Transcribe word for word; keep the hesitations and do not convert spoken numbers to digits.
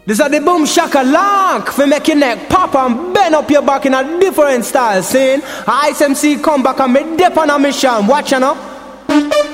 This is the boom shaka lock for make your neck pop and bend up your back in a different style. Saying I S M C come back and me dip on a mission. Watch you know.